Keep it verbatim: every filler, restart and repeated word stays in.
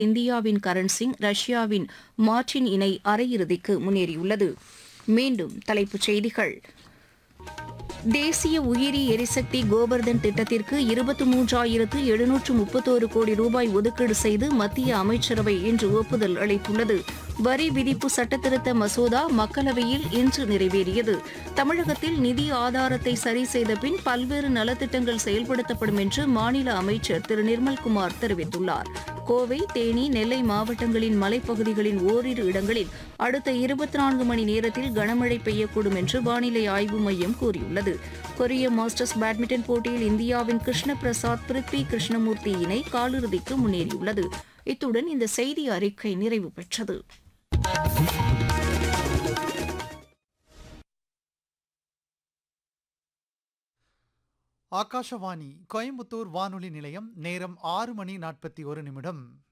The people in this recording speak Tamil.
இந்தியாவின் கரண் சிங் ரஷ்யாவின் மார்டின் இணை அரையிறுதிக்கு முன்னேறியுள்ளது. மீண்டும் தலைப்புச் செய்திகள். தேசிய உயிரி எரிசக்தி கோபர்தன் திட்டத்திற்கு இருபத்தி மூன்றாயிரத்து எழுநூற்று முப்பத்தோரு கோடி ரூபாய் ஒதுக்கீடு செய்து மத்திய அமைச்சரவை இன்று ஒப்புதல் அளித்துள்ளது. வரி விதிப்பு சட்டத்திருத்த மசோதா மக்களவையில் இன்று நிறைவேறியது. தமிழகத்தில் நிதி ஆதாரத்தை சரி செய்த பின் பல்வேறு நலத்திட்டங்கள் செயல்படுத்தப்படும் என்று மாநில அமைச்சர் திரு நிர்மல்குமார் தெரிவித்துள்ளார். கோவை, தேனி, நெல்லை மாவட்டங்களின் மலைப்பகுதிகளின் ஓரிரு இடங்களில் அடுத்த இருபத்தி நான்கு மணி நேரத்தில் கனமழை பெய்யக்கூடும் என்று வானிலை ஆய்வு மையம் கூறியுள்ளது. கொரிய மாஸ்டர்ஸ் பேட்மிண்டன் போட்டியில் இந்தியாவின் கிருஷ்ண பிரசாத் பிருத்வி கிருஷ்ணமூர்த்தி இணை காலிறுதிக்கு முன்னேறியுள்ளது. இத்துடன் இந்த செய்தி அறிக்கை நிறைவு பெற்றது. ஆகாஷவாணி கோயம்புத்தூர் வானொலி நிலையம். நேரம் ஆறு மணி நாற்பத்தி ஒரு நிமிடம்.